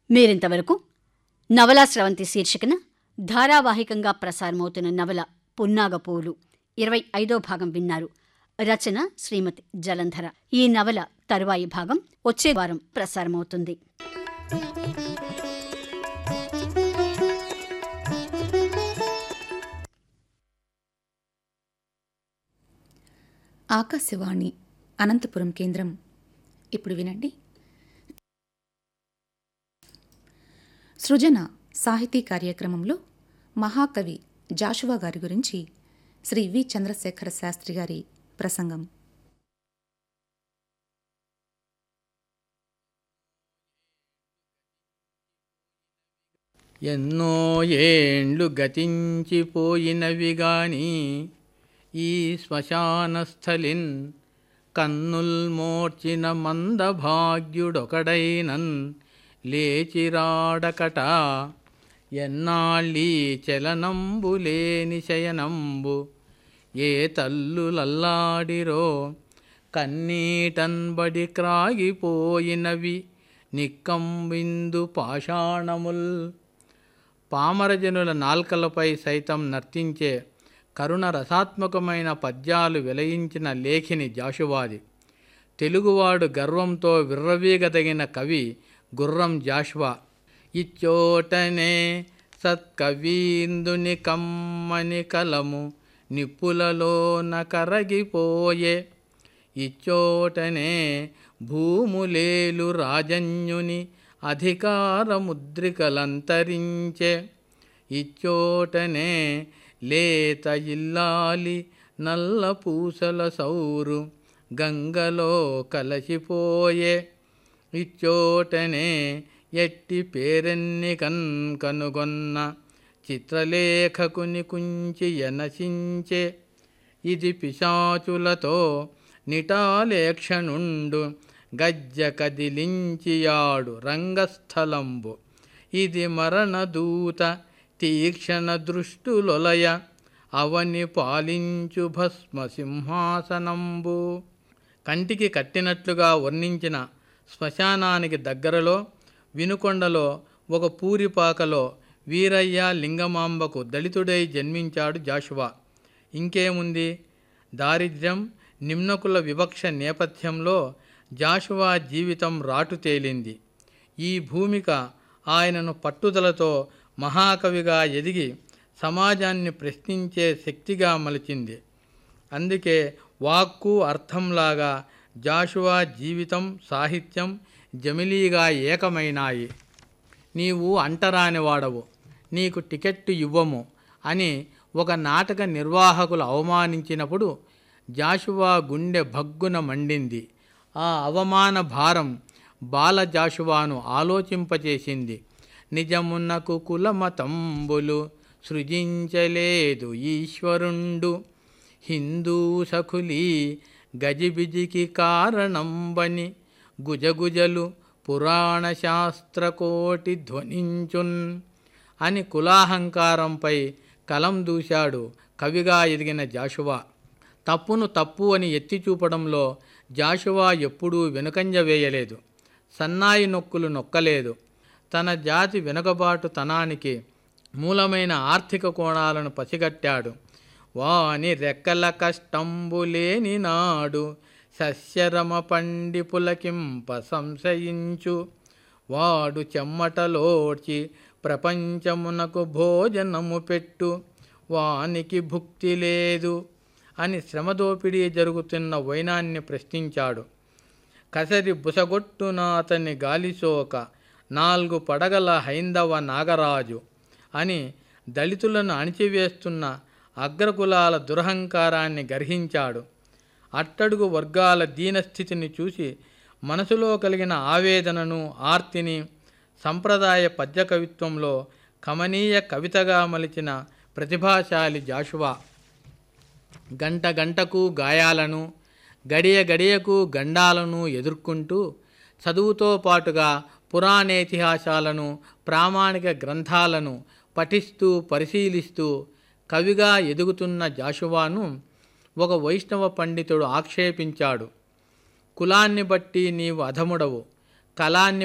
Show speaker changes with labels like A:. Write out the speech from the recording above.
A: మీరింతవరకు నవలా స్రవంతి శీర్షికన ధారావాహికంగా ప్రసారమవుతున్న నవల పున్నాగపూలు 25వ భాగం విన్నారు. రచన శ్రీమతి జలంధర. ఈ నవల తరువాయి భాగం వచ్చే వారం ప్రసారమవుతుంది.
B: ఆకాశవాణి అనంతపురం కేంద్రం. ఇప్పుడు వినండి, సృజన సాహితీ కార్యక్రమంలో మహాకవి జాషువా గారి గురించి శ్రీ వి చంద్రశేఖర శాస్త్రి గారి ప్రసంగం.
C: ఎన్నో ఏండ్లు గతించిపోయినవి గాని ఈ శ్మశానస్థలిన్ కన్నుల్మోర్చిన మందభాగ్యుడొకడైనన్ లేచిరాడకట. ఎన్నాళ్ళీ చలనంబు లేని శయనంబు ఏ తల్లులల్లాడిరో కన్నీటన్బడి క్రాగిపోయినవి నిక్కంబిందు పాషాణముల్. పామరజనుల నాల్కలపై సైతం నర్తించే కరుణ రసాత్మకమైన పద్యాలు వెలయించిన లేఖిని జాషువాది. తెలుగువాడు గర్వంతో విర్రవీగదగిన కవి గుర్రం జాషువా. ఇచ్చోటనే సత్కవీందుని కమ్మని కలము నిప్పులలోన కరగిపోయే. ఇచ్చోటనే భూములేలు రాజన్యుని అధికారముద్రికలంతరించే. ఇచ్చోటనే లేత ఇల్లాలి నల్ల పూసల సౌరు గంగలో కలసిపోయే. ఇచ్చోటనే ఎట్టి పేరెన్నికన్ కనుగొన్న చిత్రలేఖకుని కుంచి ఎనసించే. ఇది పిశాచులతో నిటాలేక్షణుండు గజ్జ కదిలించియాడు రంగస్థలంబు. ఇది మరణదూత తీక్షణ దృష్టులొలయ అవని పాలించు భస్మ సింహాసనంబు. కంటికి కట్టినట్లుగా వర్ణించిన శ్మశానానికి దగ్గరలో వినుకొండలో ఒక పూరిపాకలో వీరయ్య లింగమాంబకు దళితుడై జన్మించాడు జాషువా. ఇంకేముంది, దారిద్ర్యం నిమ్నకుల వివక్ష నేపథ్యంలో జాషువా జీవితం రాటుతేలింది. ఈ భూమిక ఆయనను పట్టుదలతో మహాకవిగా ఎదిగి సమాజాన్ని ప్రశ్నించే శక్తిగా మలిచింది. అందుకే వాక్కు అర్థంలాగా జాషువా జీవితం సాహిత్యం జమిలీగా ఏకమైనాయి. నీవు అంటరానివాడవు, నీకు టికెట్టు ఇవ్వము అని ఒక నాటక నిర్వాహకులు అవమానించినప్పుడు జాషువా గుండె భగ్గున మండింది. ఆ అవమాన భారం బాల జాషువాను ఆలోచింపచేసింది. నిజమునకు కులమతంబులు సృజించలేదు ఈశ్వరుండు. హిందూ సఖులీ గజిబిజికి కారణంబని గుజగుజలు పురాణ శాస్త్రకోటి ధ్వనించున్ అని కులాహంకారంపై కలం దూశాడు కవిగా ఎదిగిన జాషువా. తప్పును తప్పు అని ఎత్తి చూపడంలో జాషువా ఎప్పుడూ వెనుకంజ వేయలేదు, సన్నాయి నొక్కులు నొక్కలేదు. తన జాతి వెనుకబాటుతనానికి మూలమైన ఆర్థిక కోణాలను పసిగట్టాడు. వాని రెక్కల కష్టంబులేని నాడు సస్యరమ పండి పులకింప సంశయించు. వాడు చెమ్మటలోడ్చి ప్రపంచమునకు భోజనము పెట్టు, వానికి భుక్తి లేదు అని శ్రమదోపిడీ జరుగుతున్న వైనాన్ని ప్రశ్నించాడు. కసరి బుసగొట్టున అతని గాలిసోక 4 పడగల హైందవ నాగరాజు అని దళితులను అణిచివేస్తున్న అగ్రకులాల దురహంకారాన్ని గర్హించాడు. అట్టడుగు వర్గాల దీనస్థితిని చూసి మనసులో కలిగిన ఆవేదనను ఆర్తిని సంప్రదాయ పద్య కవిత్వంలో కమనీయ కవితగా మలిచిన ప్రతిభాశాలి జాషువా. గంట గంటకు గాయాలను, గడియ గడియకు గండాలను ఎదుర్కొంటూ చదువుతో పాటుగా పురాణేతిహాసాలను, ప్రామాణిక గ్రంథాలను పఠిస్తూ పరిశీలిస్తూ కవిగా ఎదుగుతున్న జాషువాను ఒక వైష్ణవ పండితుడు ఆక్షేపించాడు. కులాన్ని బట్టి నీవు అధముడవు, కళాన్ని